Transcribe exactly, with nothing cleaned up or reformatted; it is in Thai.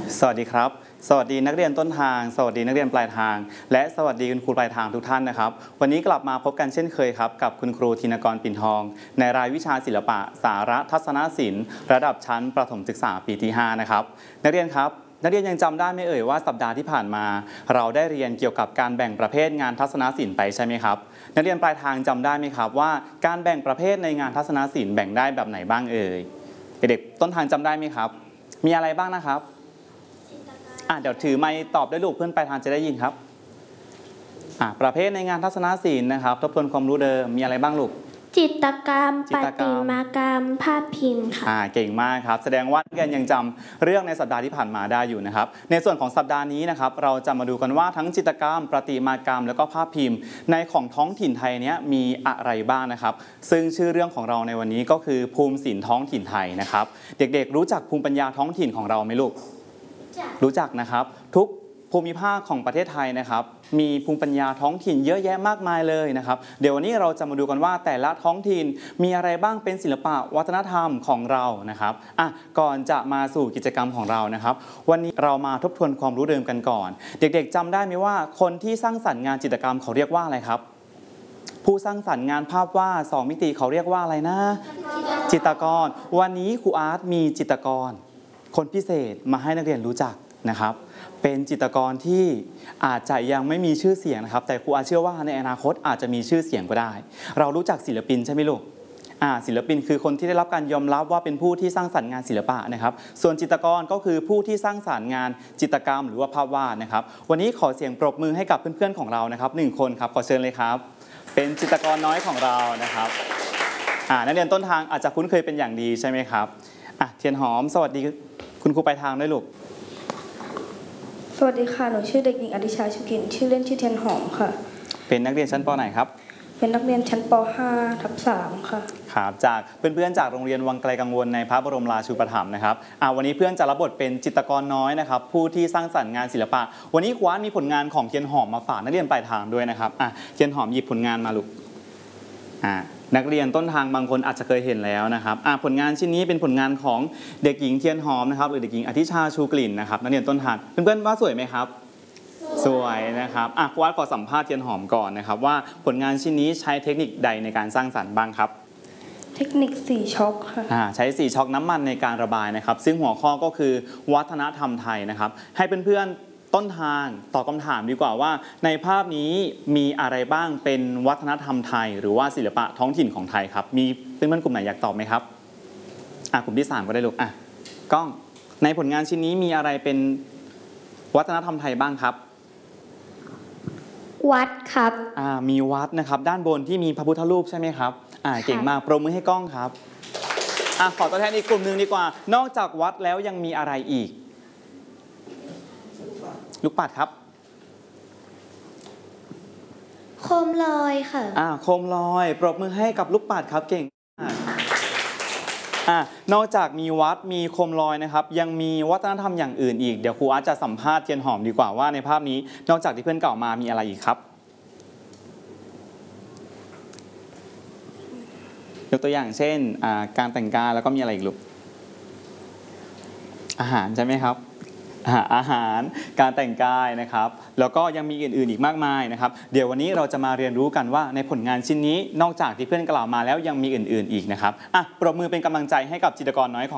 สวัสดีครับสวัสดีนักเรียนต้นทางสวัสดีนักเรียนปลายทางและสวัสดีคุณครูปลายทางทุกท่านนะครับวันนี้กลับมาพบกันเช่นเคยครับกับคุณครูธินกรปิ่นทองในรายวิชาศิลปะสาระทัศนศิลป์ระดับชั้นประถมศึกษาปีที่ห้านะครับนักเรียนครับนักเรียนยังจำได้ไหมเอ่ยว่าสัปดาห์ที่ผ่านมาเราได้เรียนเกี่ยวกับการแบ่งประเภทงานทัศนศิลป์ไปใช่ไหมครับนักเรียนปลายทางจำได้ไหมครับว่าการแบ่งประเภทในงานทัศนศิลป์แบ่งได้แบบไหนบ้างเอ่ยเด็กๆต้นทางจำได้ไหมครับมีอะไรบ้างนะครับอ่ะเดี๋ยวถือไมค์ตอบได้ลูกเพื่อนปลายทางจะได้ยินครับอ่ะประเภทในงานทัศนศิลป์นะครับทบทวนความรู้เดิมมีอะไรบ้างลูกจิตรกรรมประติมากรรมภาพพิมพ์ค่ะอ่าเก่งมากครับแสดงว่านักเรียนยังจำเรื่องในสัปดาห์ที่ผ่านมาได้อยู่นะครับในส่วนของสัปดาห์นี้นะครับเราจะมาดูกันว่าทั้งจิตรกรรมประติมากรรมแล้วก็ภาพพิมพ์ในของท้องถิ่นไทยเนี้ยมีอะไรบ้างนะครับซึ่งชื่อเรื่องของเราในวันนี้ก็คือภูมิศิลป์ท้องถิ่นไทยนะครับเด็กๆรู้จักภูมิปัญญาท้องถิ่นของเราไหมลูกรู้จักนะครับทุกภูมิภาคของประเทศไทยนะครับมีภูมิปัญญาท้องถิ่นเยอะแยะมากมายเลยนะครับเดี๋ยววันนี้เราจะมาดูกันว่าแต่ละท้องถิ่นมีอะไรบ้างเป็นศิลปะวัฒนธรรมของเรานะครับอ่ะก่อนจะมาสู่กิจกรรมของเรานะครับวันนี้เรามาทบทวนความรู้เดิมกันก่อนเด็กๆจำได้ไหมว่าคนที่สร้างสรรค์งานจิตรกรรมเขาเรียกว่าอะไรครับผู้สร้างสรรค์งานภาพวาดสองมิติเขาเรียกว่าอะไรนะจิตรกรวันนี้ครูอาร์ตมีจิตรกรคนพิเศษมาให้นักเรียนรู้จักนะครับเป็นจิตรกรที่อาจจะยังไม่มีชื่อเสียงนะครับแต่ครูอาเชื่อว่าในอนาคตอาจจะมีชื่อเสียงก็ได้เรารู้จักศิลปินใช่ไหมลูกอ่าศิลปินคือคนที่ได้รับการยอมรับว่าเป็นผู้ที่สร้างสรรค์งานศิลปะนะครับส่วนจิตรกรก็คือผู้ที่สร้างสรรค์งานจิตรกรรมหรือว่าภาพวาดนะครับวันนี้ขอเสียงปรบมือให้กับเพื่อนๆของเรานะครับหนึ่งคนครับขอเชิญเลยครับเป็นจิตรกรน้อยของเรานะครับอ่านักเรียนต้นทางอาจจะคุ้นเคยเป็นอย่างดีใช่ไหมครับอ่ะเทียนหอมสวัสดีคุณครูปลายทางด้วยลูกสวัสดีค่ะหนูชื่อเด็กหญิงอดิชาชุกินชื่อเล่นชื่อเทียนหอมค่ะเป็นนักเรียนชั้นป.ไหนครับเป็นนักเรียนชั้นป ห้า ทับ สามค่ะครับจากเพื่อนๆจากโรงเรียนวังไกลกังวลในพระบรมราชูปถัมภ์นะครับอ่าวันนี้เพื่อนจะรับบทเป็นจิตรกรน้อยนะครับผู้ที่สร้างสรรค์งานศิลปะวันนี้ครูอาร์ตมีผลงานของเทียนหอมมาฝากนักเรียนปลายทางด้วยนะครับอ่ะเทียนหอมหยิบผลงานมาลูกอ่านักเรียนต้นทางบางคนอาจจะเคยเห็นแล้วนะครับอ่าผลงานชิ้นนี้เป็นผลงานของเด็กหญิงเทียนหอมนะครับหรือเด็กหญิงอธิชาชูกลิ่นนะครับนักเรียนต้นทางเพื่อนๆว่าสวยไหมครับสวยนะครับอ่ะครูอาร์ตขอสัมภาษณ์เทียนหอมก่อนนะครับว่าผลงานชิ้นนี้ใช้เทคนิคใดในการสร้างสรรค์บ้างครับเทคนิคสีช็อคค่ะอ่าใช้สีช็อคน้ำมันในการระบายนะครับซึ่งหัวข้อก็คือวัฒนธรรมไทยนะครับให้เพื่อนๆต้นทางตอบคำถามดีกว่าว่าในภาพนี้มีอะไรบ้างเป็นวัฒนธรรมไทยหรือว่าศิลปะท้องถิ่นของไทยครับมีเพื่อนๆกลุ่มไหนอยากตอบไหมครับอ่ะกลุ่มที่สามก็ได้ลูกอ่ะกล้องในผลงานชิ้นนี้มีอะไรเป็นวัฒนธรรมไทยบ้างครับวัดครับอ่ามีวัดนะครับด้านบนที่มีพระพุทธรูปใช่ไหมครับอ่าเก่งมากปรบมือให้กล้องครับอ่ะขอตัวแทนอีกกลุ่มหนึ่งดีกว่านอกจากวัดแล้วยังมีอะไรอีกลูกปัดครับโคมลอยค่ะอ่าโคมลอยปรบมือให้กับลูกปัดครับเก่งมากอ่านอกจากมีวัดมีโคมลอยนะครับยังมีวัฒนธรรมอย่างอื่นอีกเดี๋ยวครูอาร์ตจะสัมภาษณ์เทียนหอมดีกว่าว่าในภาพนี้นอกจากที่เพื่อนกล่าวมามีอะไรอีกครับยกตัวอย่างเช่นการแต่งกายแล้วก็มีอะไรอีกลูกอาหารใช่ไหมครับอาหารการแต่งกายนะครับแล้วก็ยังมีอื่นๆอีกมากมายนะครับเดี๋ยววันนี้เราจะมาเรียนรู้กันว่าในผลงานชิ้นนี้นอกจากที่เพื่อนกล่าวมาแล้วยังมีอื่นๆอีกนะครับอ่ะปรบมือเป็นกำลังใจให้กับจิตรกรน้อยของ